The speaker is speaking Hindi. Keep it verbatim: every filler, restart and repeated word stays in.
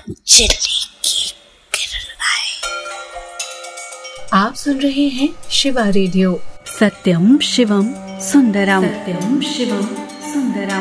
चिल्ली की किरनाएं। आप सुन रहे हैं शिवा रेडियो। सत्यम शिवम सुंदरम। सत्यम शिवम सुंदरम।